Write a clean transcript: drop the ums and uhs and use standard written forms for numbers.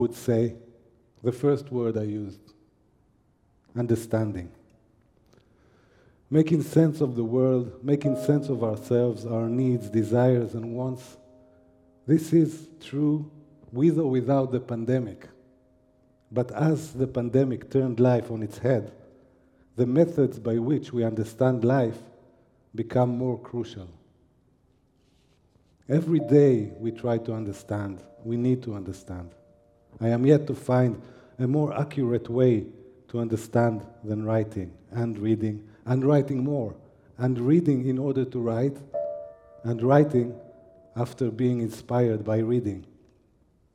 would say the first word I used, understanding. Making sense of the world, making sense of ourselves, our needs, desires, and wants. This is true with or without the pandemic. But as the pandemic turned life on its head, the methods by which we understand life become more crucial. Every day we try to understand, we need to understand. I am yet to find a more accurate way to understand than writing and writing more, and reading in order to write, and writing after being inspired by reading.